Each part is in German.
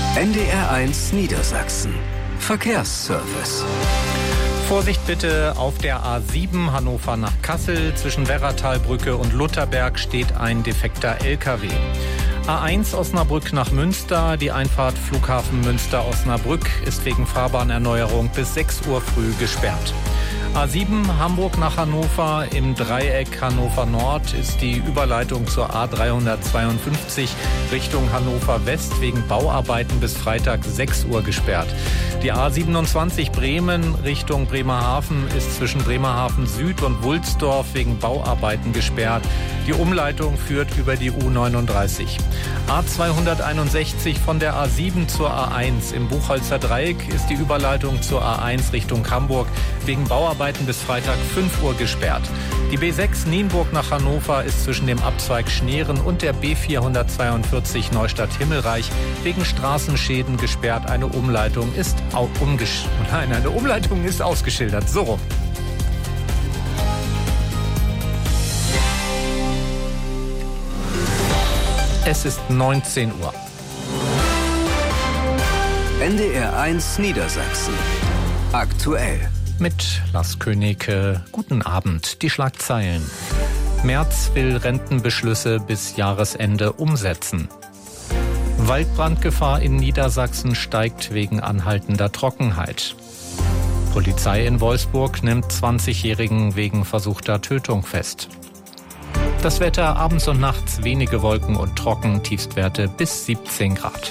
NDR1 Niedersachsen. Verkehrsservice. Vorsicht bitte auf der A7 Hannover nach Kassel. Zwischen Werratalbrücke und Lutherberg steht ein defekter LKW. A1 Osnabrück nach Münster. Die Einfahrt Flughafen Münster-Osnabrück ist wegen Fahrbahnerneuerung bis 6 Uhr früh gesperrt. A7 Hamburg nach Hannover. Im Dreieck Hannover Nord ist die Überleitung zur A352 Richtung Hannover West wegen Bauarbeiten bis Freitag 6 Uhr gesperrt. Die A27 Bremen Richtung Bremerhaven ist zwischen Bremerhaven Süd und Wulsdorf wegen Bauarbeiten gesperrt. Die Umleitung führt über die U39. A261 von der A7 zur A1. Im Buchholzer Dreieck ist die Überleitung zur A1 Richtung Hamburg wegen Bauarbeiten bis Freitag 5 Uhr gesperrt. Die B6 Nienburg nach Hannover ist zwischen dem Abzweig Schneeren und der B442 Neustadt-Himmelreich wegen Straßenschäden gesperrt. Eine Umleitung ist ausgeschildert. So rum. Es ist 19 Uhr. NDR1 Niedersachsen. Aktuell. Mit Lars Königke. Guten Abend. Die Schlagzeilen. Merz will Rentenbeschlüsse bis Jahresende umsetzen. Waldbrandgefahr in Niedersachsen steigt wegen anhaltender Trockenheit. Polizei in Wolfsburg nimmt 20-Jährigen wegen versuchter Tötung fest. Das Wetter abends und nachts wenige Wolken und trocken, Tiefstwerte bis 17 Grad.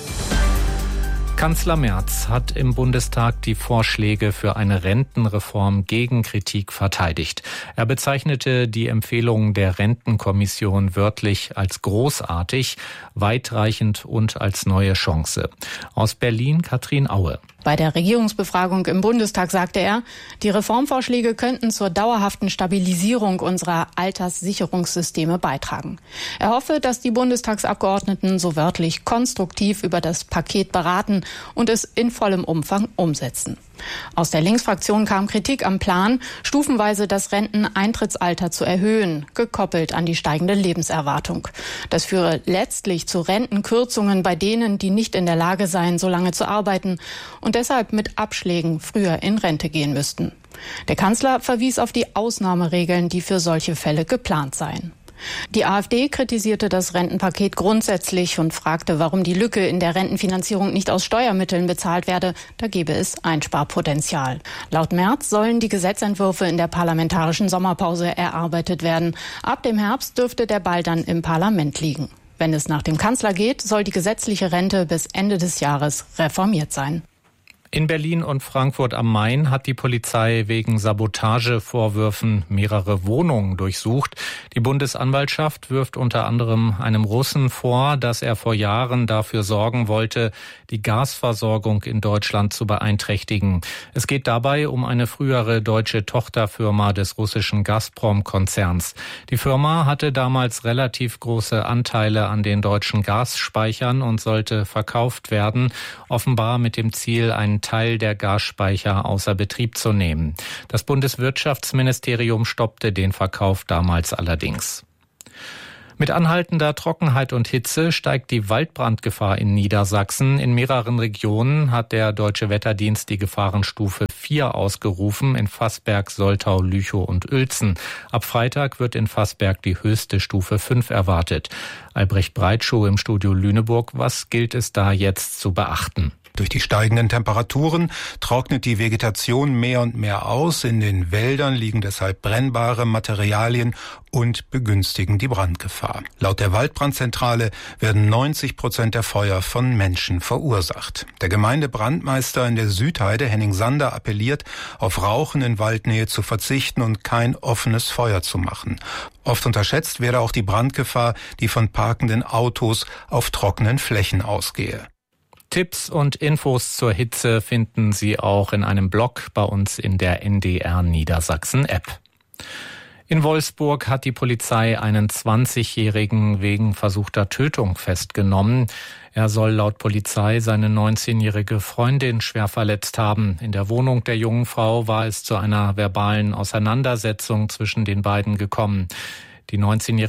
Kanzler Merz hat im Bundestag die Vorschläge für eine Rentenreform gegen Kritik verteidigt. Er bezeichnete die Empfehlungen der Rentenkommission wörtlich als großartig, weitreichend und als neue Chance. Aus Berlin Katrin Aue. Bei der Regierungsbefragung im Bundestag sagte er, die Reformvorschläge könnten zur dauerhaften Stabilisierung unserer Alterssicherungssysteme beitragen. Er hoffe, dass die Bundestagsabgeordneten so wörtlich konstruktiv über das Paket beraten und es in vollem Umfang umsetzen. Aus der Linksfraktion kam Kritik am Plan, stufenweise das Renteneintrittsalter zu erhöhen, gekoppelt an die steigende Lebenserwartung. Das führe letztlich zu Rentenkürzungen bei denen, die nicht in der Lage seien, so lange zu arbeiten und deshalb mit Abschlägen früher in Rente gehen müssten. Der Kanzler verwies auf die Ausnahmeregeln, die für solche Fälle geplant seien. Die AfD kritisierte das Rentenpaket grundsätzlich und fragte, warum die Lücke in der Rentenfinanzierung nicht aus Steuermitteln bezahlt werde. Da gebe es Einsparpotenzial. Laut Merz sollen die Gesetzentwürfe in der parlamentarischen Sommerpause erarbeitet werden. Ab dem Herbst dürfte der Ball dann im Parlament liegen. Wenn es nach dem Kanzler geht, soll die gesetzliche Rente bis Ende des Jahres reformiert sein. In Berlin und Frankfurt am Main hat die Polizei wegen Sabotagevorwürfen mehrere Wohnungen durchsucht. Die Bundesanwaltschaft wirft unter anderem einem Russen vor, dass er vor Jahren dafür sorgen wollte, die Gasversorgung in Deutschland zu beeinträchtigen. Es geht dabei um eine frühere deutsche Tochterfirma des russischen Gazprom-Konzerns. Die Firma hatte damals relativ große Anteile an den deutschen Gasspeichern und sollte verkauft werden, offenbar mit dem Ziel, einen Teil der Gasspeicher außer Betrieb zu nehmen. Das Bundeswirtschaftsministerium stoppte den Verkauf damals allerdings. Mit anhaltender Trockenheit und Hitze steigt die Waldbrandgefahr in Niedersachsen. In mehreren Regionen hat der Deutsche Wetterdienst die Gefahrenstufe 4 ausgerufen, in Vassberg, Soltau, Lüchow und Uelzen. Ab Freitag wird in Vassberg die höchste Stufe 5 erwartet. Albrecht Breitschuh im Studio Lüneburg. Was gilt es da jetzt zu beachten? Durch die steigenden Temperaturen trocknet die Vegetation mehr und mehr aus. In den Wäldern liegen deshalb brennbare Materialien und begünstigen die Brandgefahr. Laut der Waldbrandzentrale werden 90% der Feuer von Menschen verursacht. Der Gemeindebrandmeister in der Südheide, Henning Sander, appelliert, auf Rauchen in Waldnähe zu verzichten und kein offenes Feuer zu machen. Oft unterschätzt werde auch die Brandgefahr, die von parkenden Autos auf trockenen Flächen ausgehe. Tipps und Infos zur Hitze finden Sie auch in einem Blog bei uns in der NDR Niedersachsen App. In Wolfsburg hat die Polizei einen 20-Jährigen wegen versuchter Tötung festgenommen. Er soll laut Polizei seine 19-jährige Freundin schwer verletzt haben. In der Wohnung der jungen Frau war es zu einer verbalen Auseinandersetzung zwischen den beiden gekommen. Der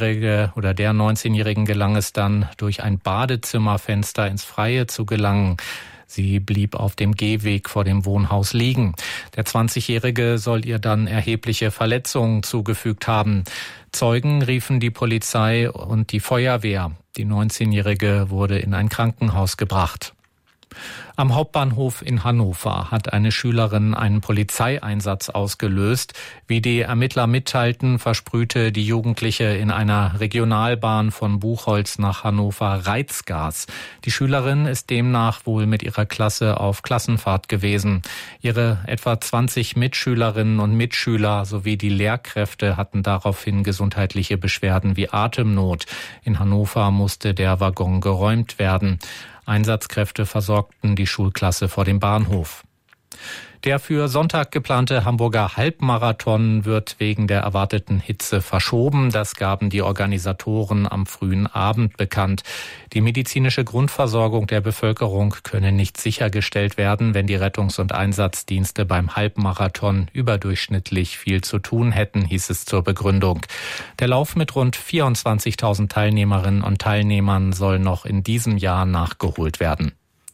19-Jährigen gelang es dann, durch ein Badezimmerfenster ins Freie zu gelangen. Sie blieb auf dem Gehweg vor dem Wohnhaus liegen. Der 20-Jährige soll ihr dann erhebliche Verletzungen zugefügt haben. Zeugen riefen die Polizei und die Feuerwehr. Die 19-Jährige wurde in ein Krankenhaus gebracht. Am Hauptbahnhof in Hannover hat eine Schülerin einen Polizeieinsatz ausgelöst. Wie die Ermittler mitteilten, versprühte die Jugendliche in einer Regionalbahn von Buchholz nach Hannover Reizgas. Die Schülerin ist demnach wohl mit ihrer Klasse auf Klassenfahrt gewesen. Ihre etwa 20 Mitschülerinnen und Mitschüler sowie die Lehrkräfte hatten daraufhin gesundheitliche Beschwerden wie Atemnot. In Hannover musste der Waggon geräumt werden. Einsatzkräfte versorgten die Schulklasse vor dem Bahnhof. Der für Sonntag geplante Hamburger Halbmarathon wird wegen der erwarteten Hitze verschoben. Das gaben die Organisatoren am frühen Abend bekannt. Die medizinische Grundversorgung der Bevölkerung könne nicht sichergestellt werden, wenn die Rettungs- und Einsatzdienste beim Halbmarathon überdurchschnittlich viel zu tun hätten, hieß es zur Begründung. Der Lauf mit rund 24.000 Teilnehmerinnen und Teilnehmern soll noch in diesem Jahr nachgeholt werden.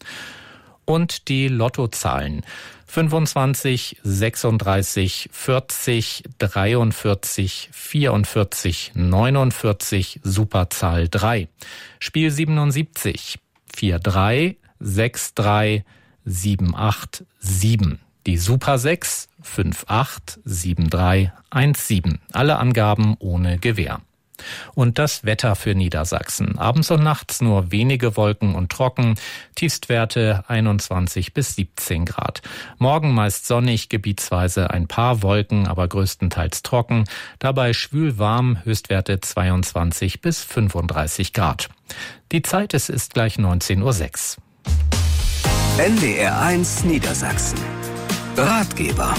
Und die Lottozahlen: 25, 36, 40, 43, 44, 49, Superzahl 3. Spiel 77, 43, 63, 78, 7. Die Super 6, 58, 73, 17. Alle Angaben ohne Gewähr. Und das Wetter für Niedersachsen. Abends und nachts nur wenige Wolken und trocken. Tiefstwerte 21 bis 17 Grad. Morgen meist sonnig, gebietsweise ein paar Wolken, aber größtenteils trocken. Dabei schwül warm, Höchstwerte 22 bis 35 Grad. Die Zeit, es ist gleich 19:06 Uhr. NDR 1 Niedersachsen. Ratgeber.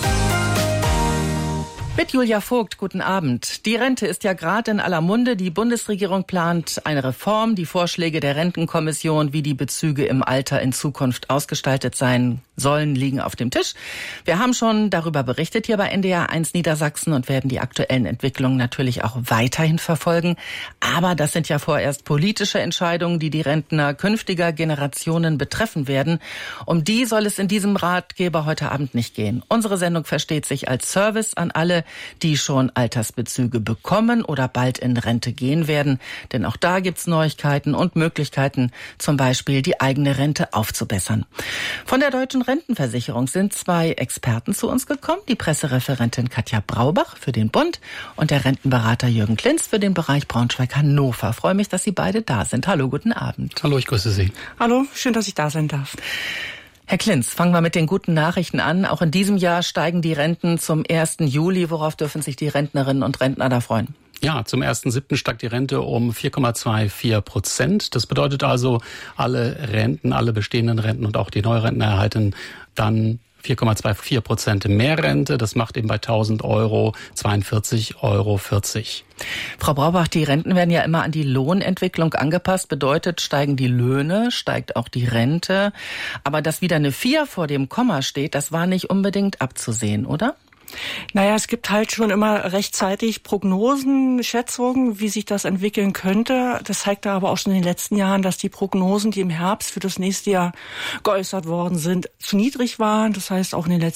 Mit Julia Vogt, guten Abend. Die Rente ist ja gerade in aller Munde. Die Bundesregierung plant eine Reform. Die Vorschläge der Rentenkommission, wie die Bezüge im Alter in Zukunft ausgestaltet sein sollen, liegen auf dem Tisch. Wir haben schon darüber berichtet hier bei NDR 1 Niedersachsen und werden die aktuellen Entwicklungen natürlich auch weiterhin verfolgen. Aber das sind ja vorerst politische Entscheidungen, die die Rentner künftiger Generationen betreffen werden. Um die soll es in diesem Ratgeber heute Abend nicht gehen. Unsere Sendung versteht sich als Service an alle, die schon Altersbezüge bekommen oder bald in Rente gehen werden. Denn auch da gibt's Neuigkeiten und Möglichkeiten, zum Beispiel die eigene Rente aufzubessern. Von der Deutschen Rentenversicherung sind 2 Experten zu uns gekommen. Die Pressereferentin Katja Braubach für den Bund und der Rentenberater Jürgen Klinz für den Bereich Braunschweig-Hannover. Freue mich, dass Sie beide da sind. Hallo, guten Abend. Hallo, ich grüße Sie. Hallo, schön, dass ich da sein darf. Herr Klinz, fangen wir mit den guten Nachrichten an. Auch in diesem Jahr steigen die Renten zum 1. Juli. Worauf dürfen sich die Rentnerinnen und Rentner da freuen? Ja, zum 1.7. steigt die Rente um 4,24%. Das bedeutet also, alle Renten, alle bestehenden Renten und auch die Neurenten erhalten dann 4,24% mehr Rente. Das macht eben bei 1.000 Euro 42,40 Euro. Frau Braubach, die Renten werden ja immer an die Lohnentwicklung angepasst. Bedeutet, steigen die Löhne, steigt auch die Rente. Aber dass wieder eine 4 vor dem Komma steht, das war nicht unbedingt abzusehen, oder? Naja, es gibt halt schon immer rechtzeitig Prognosen, Schätzungen, wie sich das entwickeln könnte. Das zeigte aber auch schon in den letzten Jahren, dass die Prognosen, die im Herbst für das nächste Jahr geäußert worden sind, zu niedrig waren. Das heißt, auch in den letzten